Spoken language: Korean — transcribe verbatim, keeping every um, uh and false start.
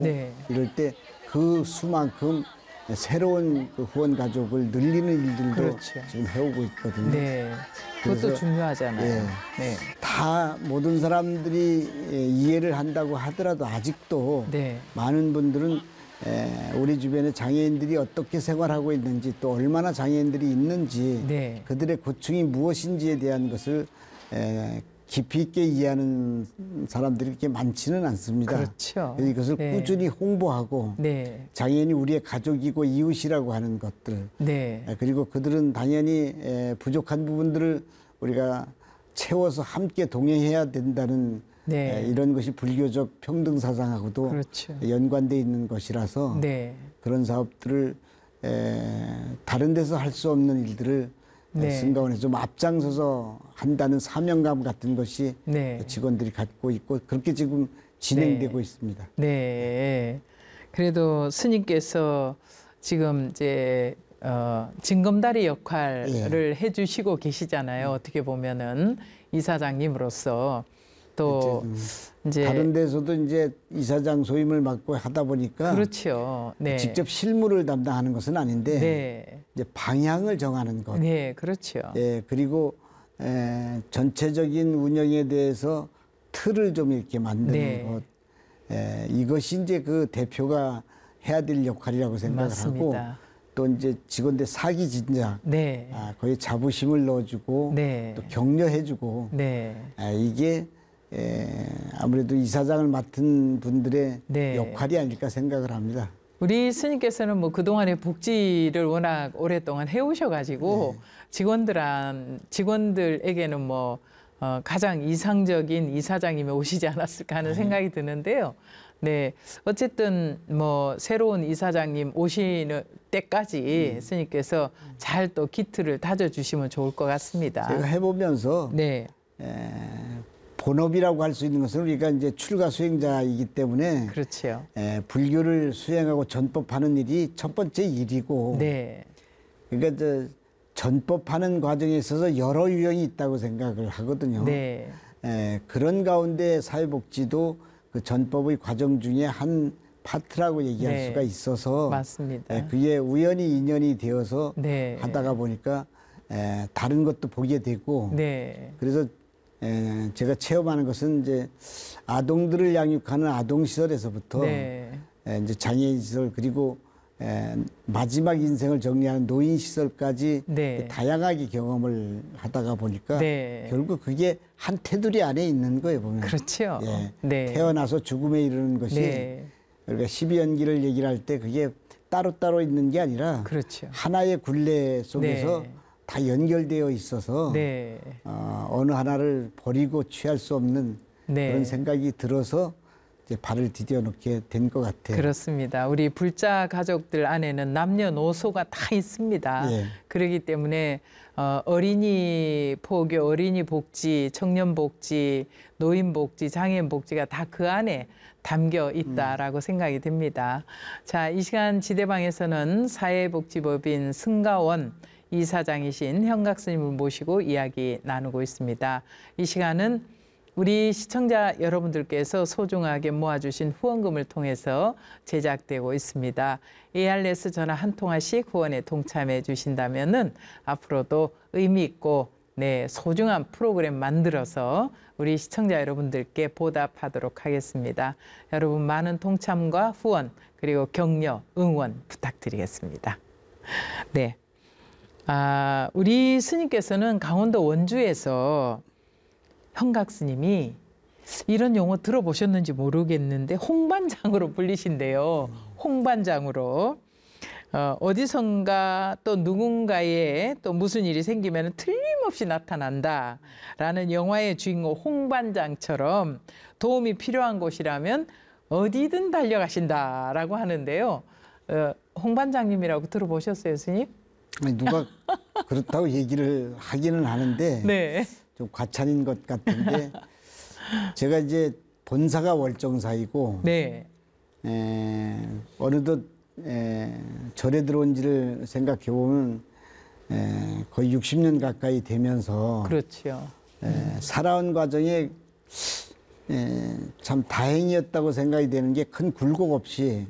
네. 이럴 때 그 수만큼 새로운 그 후원 가족을 늘리는 일들도 그렇죠. 지금 해오고 있거든요. 네. 그것도 그래서, 중요하잖아요. 예. 네. 다 모든 사람들이 예, 이해를 한다고 하더라도 아직도 네. 많은 분들은 에, 우리 주변에 장애인들이 어떻게 생활하고 있는지 또 얼마나 장애인들이 있는지 네. 그들의 고충이 무엇인지에 대한 것을 에, 깊이 있게 이해하는 사람들이 그렇게 많지는 않습니다. 그렇죠. 그래서 이것을 네. 꾸준히 홍보하고 네. 장애인이 우리의 가족이고 이웃이라고 하는 것들 네. 에, 그리고 그들은 당연히 에, 부족한 부분들을 우리가 채워서 함께 동행해야 된다는 네. 에, 이런 것이 불교적 평등 사상하고도 그렇죠. 연관돼 있는 것이라서 네. 그런 사업들을 에, 다른 데서 할 수 없는 일들을 네. 승가원에서 좀 앞장서서 한다는 사명감 같은 것이 네. 직원들이 갖고 있고 그렇게 지금 진행되고 네. 있습니다. 네. 그래도 스님께서 지금 이제 어, 징검다리 역할을 예. 해주시고 계시잖아요. 어떻게 보면은 이사장님으로서 또 이제 다른 데서도 이제 이사장 소임을 맡고 하다 보니까 그렇죠. 네. 직접 실무를 담당하는 것은 아닌데 네. 이제 방향을 정하는 것, 네, 그렇죠. 예, 그리고 에, 전체적인 운영에 대해서 틀을 좀 이렇게 만드는 네. 것, 에, 이것이 이제 그 대표가 해야 될 역할이라고 생각을 맞습니다. 하고 또 이제 직원들 사기 진작, 네. 아, 거기에 자부심을 넣어주고 네. 또 격려해주고 네. 아, 이게 에, 아무래도 이사장을 맡은 분들의 네. 역할이 아닐까 생각을 합니다. 우리 스님께서는 뭐 그동안의 복지를 워낙 오랫동안 해오셔가지고 네. 직원들한, 직원들에게는 뭐 어, 가장 이상적인 이사장님이 오시지 않았을까 하는 네. 생각이 드는데요. 네. 어쨌든 뭐 새로운 이사장님 오시는 때까지 음. 스님께서 잘 또 기틀을 다져주시면 좋을 것 같습니다. 제가 해보면서 네. 에, 본업이라고 할 수 있는 것은 우리가 이제 출가 수행자이기 때문에 그렇죠. 에, 불교를 수행하고 전법하는 일이 첫 번째 일이고 네. 그러니까 저 전법하는 과정에 있어서 여러 유형이 있다고 생각을 하거든요. 네. 에, 그런 가운데 사회복지도 그 전법의 과정 중에 한 파트라고 얘기할 네. 수가 있어서 맞습니다. 에, 그게 우연히 인연이 되어서 네. 하다가 보니까 에, 다른 것도 보게 되고 네. 그래서 에, 제가 체험하는 것은 이제 아동들을 양육하는 아동시설에서부터 네. 에, 이제 장애인시설 그리고 에, 마지막 인생을 정리하는 노인시설까지 네. 다양하게 경험을 하다가 보니까 네. 결국 그게 한 테두리 안에 있는 거예요, 보면. 그렇죠. 예, 네. 태어나서 죽음에 이르는 것이 네. 우리가 십이연기를 얘기를 할 때 그게 따로따로 있는 게 아니라 그렇죠. 하나의 굴레 속에서 네. 다 연결되어 있어서 네. 어, 어느 하나를 버리고 취할 수 없는 네. 그런 생각이 들어서 이제 발을 디뎌 놓게 된 것 같아요. 그렇습니다. 우리 불자 가족들 안에는 남녀노소가 다 있습니다. 예. 그렇기 때문에 어, 어린이 포교, 어린이 복지, 청년 복지, 노인 복지, 장애인 복지가 다 그 안에 담겨 있다라고 음. 생각이 됩니다. 자, 이 시간 지대방에서는 사회복지법인 승가원 이사장이신 현각 스님을 모시고 이야기 나누고 있습니다. 이 시간은 우리 시청자 여러분들께서 소중하게 모아주신 후원금을 통해서 제작되고 있습니다. 에이알에스 전화 한 통화씩 후원에 동참해 주신다면은 앞으로도 의미 있고 네, 소중한 프로그램 만들어서 우리 시청자 여러분들께 보답하도록 하겠습니다. 여러분 많은 동참과 후원 그리고 격려, 응원 부탁드리겠습니다. 네, 아, 우리 스님께서는 강원도 원주에서 현각 스님이 이런 용어 들어보셨는지 모르겠는데 홍반장으로 불리신대요. 홍반장으로. 어, 어디선가 또 누군가에 또 무슨 일이 생기면 틀림없이 나타난다라는 영화의 주인공 홍반장처럼 도움이 필요한 곳이라면 어디든 달려가신다라고 하는데요. 어, 홍반장님이라고 들어보셨어요, 스님? 아니, 누가 그렇다고 얘기를 하기는 하는데 네. 좀 과찬인 것 같은데 제가 이제 본사가 월정사이고 네. 에, 어느덧 에, 절에 들어온 지를 생각해 보면 에, 거의 육십 년 가까이 되면서 그렇죠. 에, 살아온 과정에 에, 참 다행이었다고 생각이 되는 게 큰 굴곡 없이